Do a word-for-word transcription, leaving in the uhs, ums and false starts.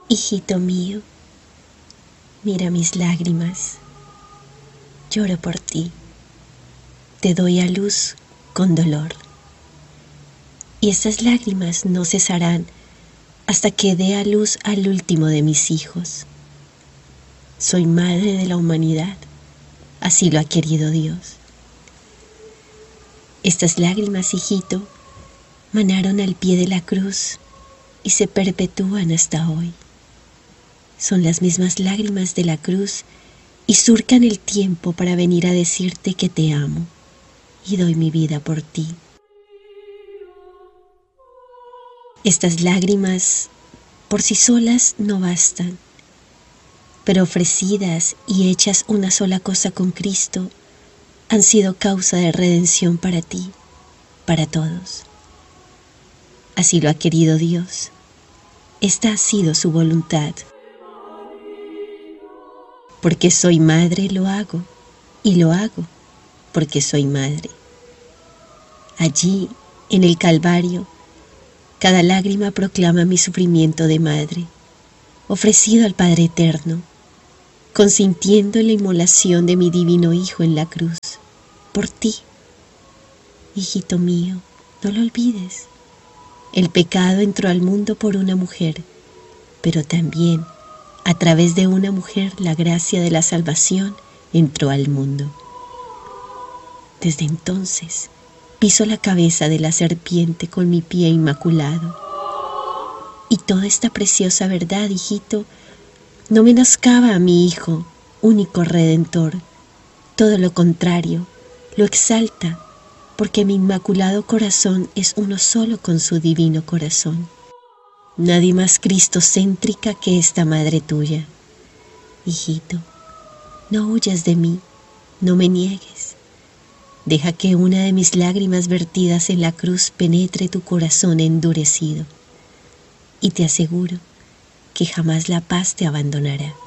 Hijito mío, mira mis lágrimas, lloro por ti, te doy a luz con dolor. Y estas lágrimas no cesarán hasta que dé a luz al último de mis hijos. Soy madre de la humanidad, así lo ha querido Dios. Estas lágrimas, hijito, manaron al pie de la cruz y se perpetúan hasta hoy. Son las mismas lágrimas de la cruz y surcan el tiempo para venir a decirte que te amo y doy mi vida por ti. Estas lágrimas por sí solas no bastan, pero ofrecidas y hechas una sola cosa con Cristo, han sido causa de redención para ti, para todos. Así lo ha querido Dios. Esta ha sido su voluntad. Porque soy madre lo hago, y lo hago porque soy madre. Allí, en el Calvario, cada lágrima proclama mi sufrimiento de madre, ofrecido al Padre Eterno, consintiendo en la inmolación de mi divino Hijo en la cruz, por ti. Hijito mío, no lo olvides. El pecado entró al mundo por una mujer, pero también a través de una mujer la gracia de la salvación entró al mundo. Desde entonces piso la cabeza de la serpiente con mi pie inmaculado. Y toda esta preciosa verdad, hijito, no menoscaba a mi Hijo, único Redentor. Todo lo contrario, lo exalta, porque mi inmaculado corazón es uno solo con su divino corazón. Nadie más cristocéntrica que esta madre tuya. Hijito, no huyas de mí, no me niegues. Deja que una de mis lágrimas vertidas en la cruz penetre tu corazón endurecido. Y te aseguro que jamás la paz te abandonará.